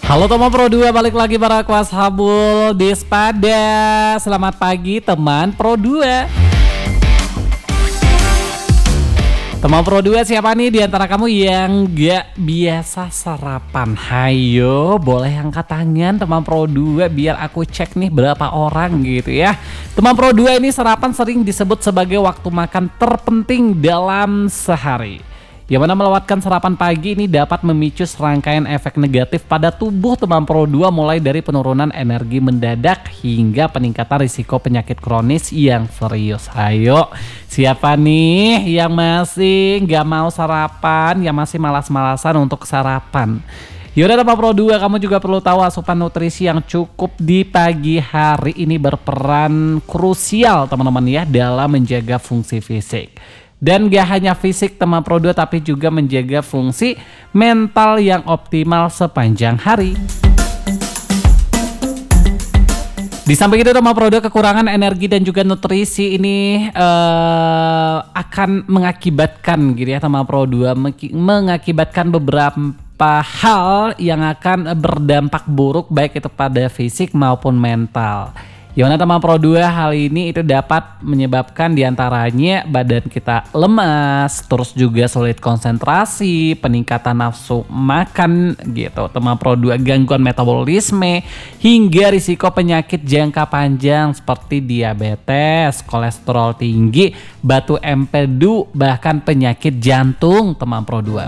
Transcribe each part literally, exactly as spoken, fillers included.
Halo teman Pro dua, balik lagi para Kuashabul di Spada. Selamat pagi teman Pro dua. Teman Pro dua, siapa nih di antara kamu yang gak biasa sarapan? Hayo, boleh angkat tangan teman Pro dua biar aku cek nih berapa orang gitu ya. Teman Pro dua, ini sarapan sering disebut sebagai waktu makan terpenting dalam sehari. Yang mana melewatkan sarapan pagi ini dapat memicu serangkaian efek negatif pada tubuh teman Pro dua, mulai dari penurunan energi mendadak hingga peningkatan risiko penyakit kronis yang serius. Ayo, siapa nih yang masih nggak mau sarapan, yang masih malas-malasan untuk sarapan? Yaudah teman Pro dua, kamu juga perlu tahu asupan nutrisi yang cukup di pagi hari ini berperan krusial teman-teman ya dalam menjaga fungsi fisik. Dan gak hanya fisik teman Pro dua, tapi juga menjaga fungsi mental yang optimal sepanjang hari. Di samping itu teman Pro dua, kekurangan energi dan juga nutrisi ini uh, akan mengakibatkan gitu ya teman Pro dua, mengakibatkan beberapa hal yang akan berdampak buruk baik itu pada fisik maupun mental. Yang mana teman Pro dua, hal ini itu dapat menyebabkan diantaranya badan kita lemas, terus juga sulit konsentrasi, peningkatan nafsu makan gitu teman Pro dua, gangguan metabolisme, hingga risiko penyakit jangka panjang seperti diabetes, kolesterol tinggi, batu empedu, bahkan penyakit jantung teman Pro dua.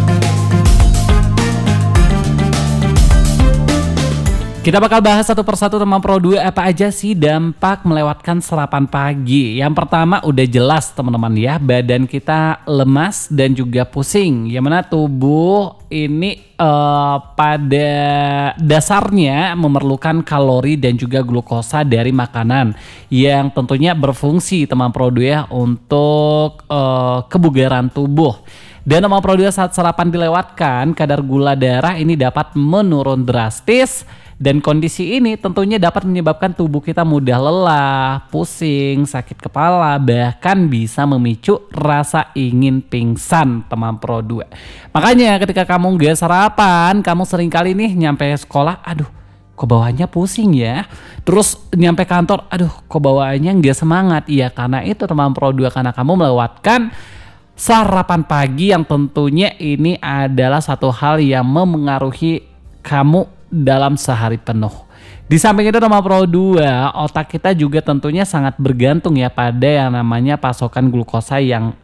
Kita bakal bahas satu persatu teman Pro dua, apa aja sih dampak melewatkan sarapan pagi. Yang pertama udah jelas teman-teman ya, badan kita lemas dan juga pusing. Yang mana tubuh ini uh, pada dasarnya memerlukan kalori dan juga glukosa dari makanan yang tentunya berfungsi teman Pro dua ya untuk uh, kebugaran tubuh. Dan teman Pro dua, saat sarapan dilewatkan, kadar gula darah ini dapat menurun drastis. Dan kondisi ini tentunya dapat menyebabkan tubuh kita mudah lelah, pusing, sakit kepala, bahkan bisa memicu rasa ingin pingsan teman Pro dua. Makanya ketika kamu gak sarapan, kamu sering kali nih nyampe sekolah, aduh kok bawaannya pusing ya. Terus nyampe kantor, aduh kok bawaannya gak semangat. Iya, karena itu teman Pro dua, karena kamu melewatkan sarapan pagi yang tentunya ini adalah satu hal yang memengaruhi kamu dalam sehari penuh. Di samping itu teman Pro dua, otak kita juga tentunya sangat bergantung ya pada yang namanya pasokan glukosa yang